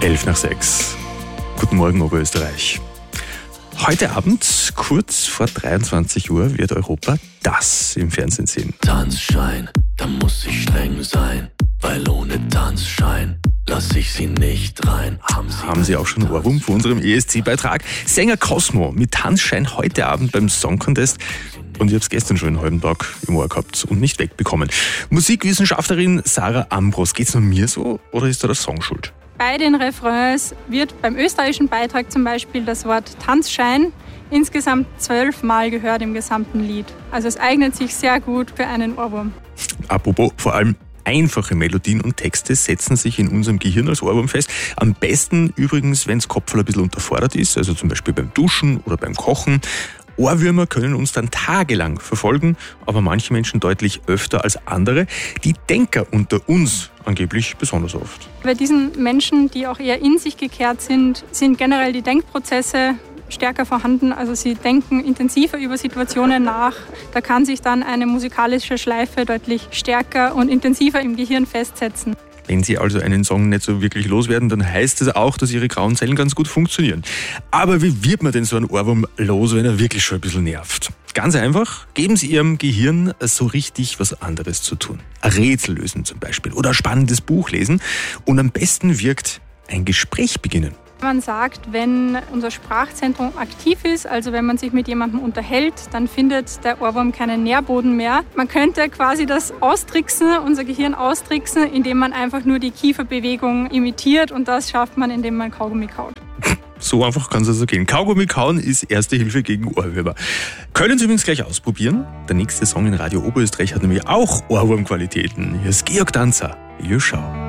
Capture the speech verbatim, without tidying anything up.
elf nach sechs. Guten Morgen, Oberösterreich. Heute Abend, kurz vor dreiundzwanzig Uhr, wird Europa das im Fernsehen sehen. Tanzschein, da muss ich streng sein, weil ohne Tanzschein lass ich sie nicht rein. Haben Sie, Haben Sie auch schon Ohrwurm vor unserem E S C-Beitrag? Sänger Cosmo mit Tanzschein heute Abend beim Song Contest. Und ich habe es gestern schon einen halben Tag im Ohr gehabt und nicht wegbekommen. Musikwissenschaftlerin Sarah Ambros, geht's nur mir so oder ist da der Song schuld? Bei den Refrains wird beim österreichischen Beitrag zum Beispiel das Wort Tanzschein insgesamt zwölfmal gehört im gesamten Lied. Also es eignet sich sehr gut für einen Ohrwurm. Apropos, vor allem einfache Melodien und Texte setzen sich in unserem Gehirn als Ohrwurm fest. Am besten übrigens, wenn das Kopfhörer ein bisschen unterfordert ist, also zum Beispiel beim Duschen oder beim Kochen. Ohrwürmer können uns dann tagelang verfolgen, aber manche Menschen deutlich öfter als andere. Die Denker unter uns angeblich besonders oft. Bei diesen Menschen, die auch eher in sich gekehrt sind, sind generell die Denkprozesse stärker vorhanden. Also sie denken intensiver über Situationen nach. Da kann sich dann eine musikalische Schleife deutlich stärker und intensiver im Gehirn festsetzen. Wenn Sie also einen Song nicht so wirklich loswerden, dann heißt es auch, dass Ihre grauen Zellen ganz gut funktionieren. Aber wie wird man denn so einen Ohrwurm los, wenn er wirklich schon ein bisschen nervt? Ganz einfach, geben Sie Ihrem Gehirn so richtig was anderes zu tun. Ein Rätsel lösen zum Beispiel oder ein spannendes Buch lesen. Und am besten wirkt ein Gespräch beginnen. Man sagt, wenn unser Sprachzentrum aktiv ist, also wenn man sich mit jemandem unterhält, dann findet der Ohrwurm keinen Nährboden mehr. Man könnte quasi das austricksen, unser Gehirn austricksen, indem man einfach nur die Kieferbewegung imitiert und das schafft man, indem man Kaugummi kaut. So einfach kann es also gehen. Kaugummi kauen ist erste Hilfe gegen Ohrwürmer. Können Sie übrigens gleich ausprobieren. Der nächste Song in Radio Oberösterreich hat nämlich auch Ohrwurmqualitäten. Hier ist Georg Danzer. You Show.